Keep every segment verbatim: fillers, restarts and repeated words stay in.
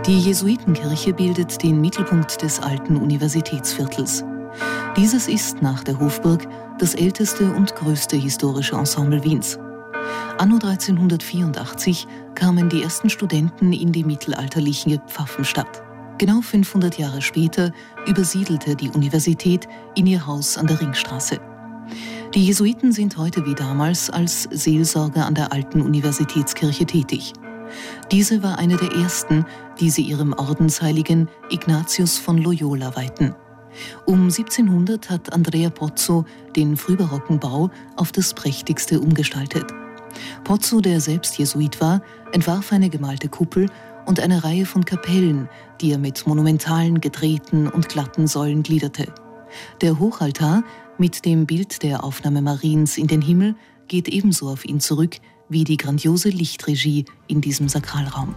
Die Jesuitenkirche bildet den Mittelpunkt des alten Universitätsviertels. Dieses ist nach der Hofburg das älteste und größte historische Ensemble Wiens. Anno dreizehnhundertvierundachtzig kamen die ersten Studenten in die mittelalterliche Pfaffenstadt. Genau fünfhundert Jahre später übersiedelte die Universität in ihr Haus an der Ringstraße. Die Jesuiten sind heute wie damals als Seelsorger an der alten Universitätskirche tätig. Diese war eine der ersten, die sie ihrem Ordensheiligen Ignatius von Loyola weihten. Um siebzehnhundert hat Andrea Pozzo den frühbarocken Bau auf das prächtigste umgestaltet. Pozzo, der selbst Jesuit war, entwarf eine gemalte Kuppel und eine Reihe von Kapellen, die er mit monumentalen, gedrehten und glatten Säulen gliederte. Der Hochaltar mit dem Bild der Aufnahme Mariens in den Himmel geht ebenso auf ihn zurück wie die grandiose Lichtregie in diesem Sakralraum.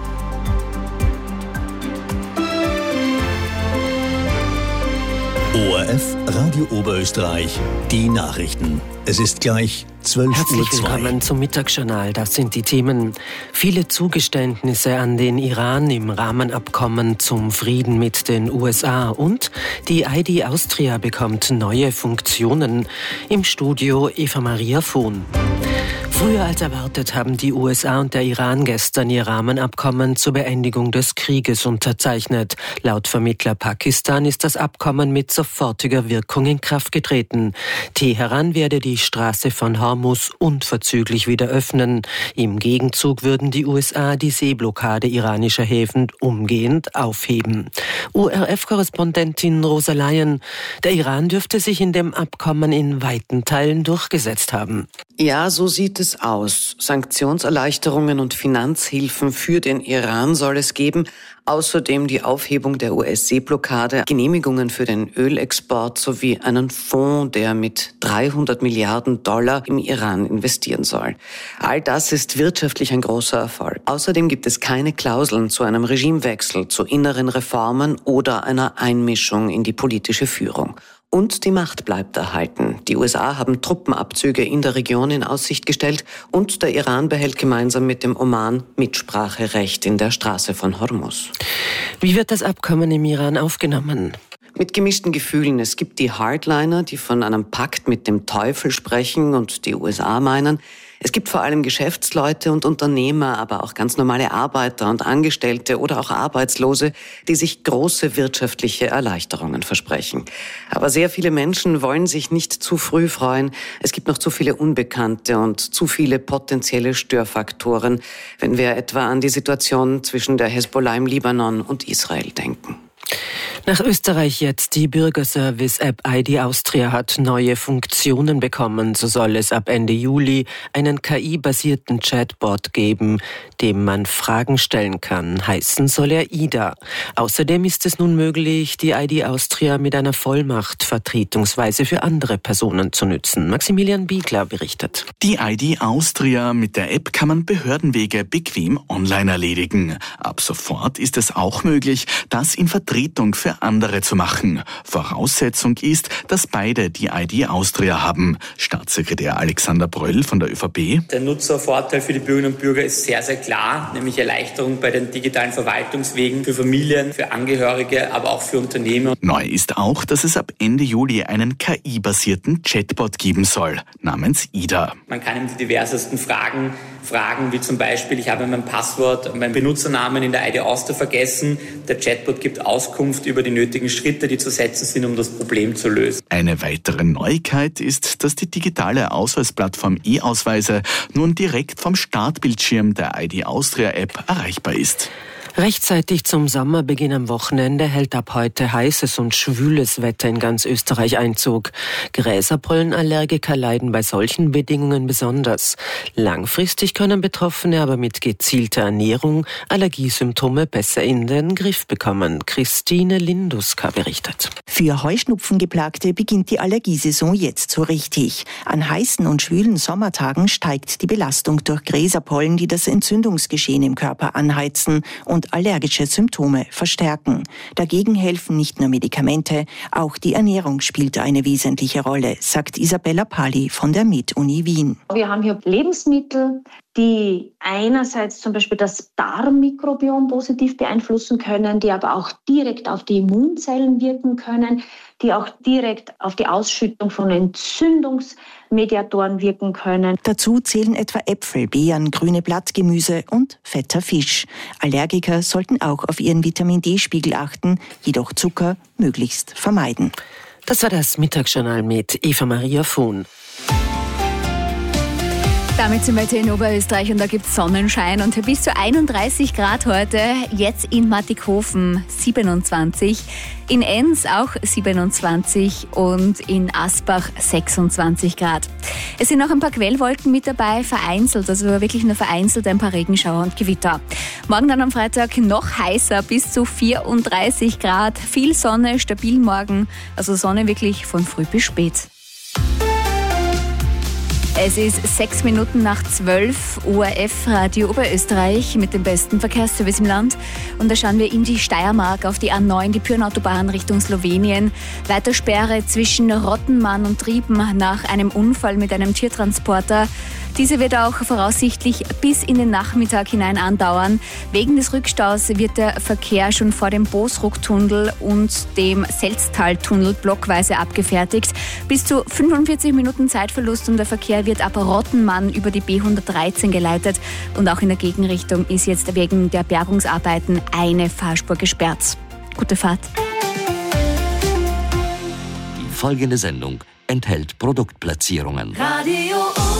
O R F Radio Oberösterreich, die Nachrichten. Es ist gleich zwölf Uhr zwei. Herzlich willkommen zum Mittagsjournal. Das sind die Themen. Viele Zugeständnisse an den Iran im Rahmenabkommen zum Frieden mit den U S A und die I D Austria bekommt neue Funktionen. Im Studio Eva Maria Vohn. Früher als erwartet haben die U S A und der Iran gestern ihr Rahmenabkommen zur Beendigung des Krieges unterzeichnet. Laut Vermittler Pakistan ist das Abkommen mit sofortiger Wirkung in Kraft getreten. Teheran werde die Straße von Hormuz unverzüglich wieder öffnen. Im Gegenzug würden die U S A die Seeblockade iranischer Häfen umgehend aufheben. O R F-Korrespondentin Rosa Lyon: Der Iran dürfte sich in dem Abkommen in weiten Teilen durchgesetzt haben. Ja, so sieht es aus. Sanktionserleichterungen und Finanzhilfen für den Iran soll es geben. Außerdem die Aufhebung der U S-Seeblockade, Genehmigungen für den Ölexport sowie einen Fonds, der mit dreihundert Milliarden Dollar im Iran investieren soll. All das ist wirtschaftlich ein großer Erfolg. Außerdem gibt es keine Klauseln zu einem Regimewechsel, zu inneren Reformen oder einer Einmischung in die politische Führung. Und die Macht bleibt erhalten. Die U S A haben Truppenabzüge in der Region in Aussicht gestellt und der Iran behält gemeinsam mit dem Oman Mitspracherecht in der Straße von Hormuz. Wie wird das Abkommen im Iran aufgenommen? Mit gemischten Gefühlen. Es gibt die Hardliner, die von einem Pakt mit dem Teufel sprechen und die U S A meinen. Es gibt vor allem Geschäftsleute und Unternehmer, aber auch ganz normale Arbeiter und Angestellte oder auch Arbeitslose, die sich große wirtschaftliche Erleichterungen versprechen. Aber sehr viele Menschen wollen sich nicht zu früh freuen. Es gibt noch zu viele Unbekannte und zu viele potenzielle Störfaktoren, wenn wir etwa an die Situation zwischen der Hezbollah im Libanon und Israel denken. Nach Österreich jetzt. Die Bürgerservice-App I D Austria hat neue Funktionen bekommen. So soll es ab Ende Juli einen K I-basierten Chatbot geben, dem man Fragen stellen kann. Heißen soll er Ida. Außerdem ist es nun möglich, die I D Austria mit einer Vollmacht vertretungsweise für andere Personen zu nützen. Maximilian Biegler berichtet. Die I D Austria mit der App kann man Behördenwege bequem online erledigen. Ab sofort ist es auch möglich, das in Vertretung für andere zu machen. Voraussetzung ist, dass beide die I D Austria haben. Staatssekretär Alexander Bröll von der ÖVP. Der Nutzervorteil für die Bürgerinnen und Bürger ist sehr, sehr klar, nämlich Erleichterung bei den digitalen Verwaltungswegen für Familien, für Angehörige, aber auch für Unternehmen. Neu ist auch, dass es ab Ende Juli einen K I-basierten Chatbot geben soll, namens Ida. Man kann ihm die diversesten Fragen fragen, wie zum Beispiel, ich habe mein Passwort, meinen Benutzernamen in der I D Austria vergessen. Der Chatbot gibt Auskunft über die nötigen Schritte, die zu setzen sind, um das Problem zu lösen. Eine weitere Neuigkeit ist, dass die digitale Ausweisplattform E-Ausweise nun direkt vom Startbildschirm der I D Austria App erreichbar ist. Rechtzeitig zum Sommerbeginn am Wochenende hält ab heute heißes und schwüles Wetter in ganz Österreich Einzug. Gräserpollenallergiker leiden bei solchen Bedingungen besonders. Langfristig können Betroffene aber mit gezielter Ernährung Allergiesymptome besser in den Griff bekommen. Christine Linduska berichtet. Für Heuschnupfengeplagte beginnt die Allergiesaison jetzt so richtig. An heißen und schwülen Sommertagen steigt die Belastung durch Gräserpollen, die das Entzündungsgeschehen im Körper anheizen und allergische Symptome verstärken. Dagegen helfen nicht nur Medikamente, auch die Ernährung spielt eine wesentliche Rolle, sagt Isabella Pali von der Med-Uni Wien. Wir haben hier Lebensmittel, die einerseits zum Beispiel das Darmmikrobiom positiv beeinflussen können, die aber auch direkt auf die Immunzellen wirken können, die auch direkt auf die Ausschüttung von Entzündungsmediatoren wirken können. Dazu zählen etwa Äpfel, Beeren, grüne Blattgemüse und fetter Fisch. Allergiker sollten auch auf ihren Vitamin-D-Spiegel achten, jedoch Zucker möglichst vermeiden. Das war das Mittagsjournal mit Eva-Maria Fuhn. Damit sind wir jetzt in Oberösterreich und da gibt es Sonnenschein und bis zu einunddreißig Grad heute. Jetzt in Mattighofen siebenundzwanzig, in Enns auch siebenundzwanzig und in Asbach sechsundzwanzig Grad. Es sind noch ein paar Quellwolken mit dabei, vereinzelt, also wirklich nur vereinzelt ein paar Regenschauer und Gewitter. Morgen dann am Freitag noch heißer, bis zu vierunddreißig Grad, viel Sonne, stabil morgen, also Sonne wirklich von früh bis spät. Es ist sechs Minuten nach zwölf, O R F Radio Oberösterreich mit dem besten Verkehrsservice im Land. Und da schauen wir in die Steiermark auf die A neun, die Pyrenautobahn Richtung Slowenien. Weiter Sperre zwischen Rottenmann und Trieben nach einem Unfall mit einem Tiertransporter. Diese wird auch voraussichtlich bis in den Nachmittag hinein andauern. Wegen des Rückstaus wird der Verkehr schon vor dem Bosruck-Tunnel und dem Selztal-Tunnel blockweise abgefertigt. Bis zu fünfundvierzig Minuten Zeitverlust und der Verkehr wird ab Rottenmann über die B hundertdreizehn geleitet. Und auch in der Gegenrichtung ist jetzt wegen der Bergungsarbeiten eine Fahrspur gesperrt. Gute Fahrt. Die folgende Sendung enthält Produktplatzierungen. Radio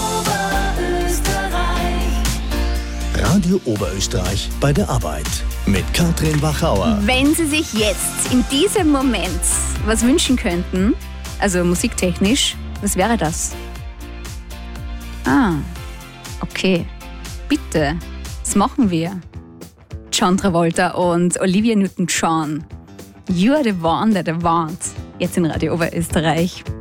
Radio Oberösterreich bei der Arbeit mit Katrin Wachauer. Wenn Sie sich jetzt in diesem Moment was wünschen könnten, also musiktechnisch, was wäre das? Ah, okay. Bitte, das machen wir. John Travolta und Olivia Newton-John. You are the one that I want. Jetzt in Radio Oberösterreich.